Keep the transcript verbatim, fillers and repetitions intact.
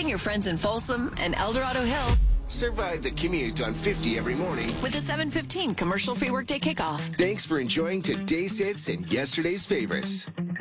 Calling your friends in Folsom and El Dorado Hills Survive the commute on fifty every morning with a seven fifteen commercial-free workday kickoff. Thanks for enjoying today's hits and yesterday's favorites.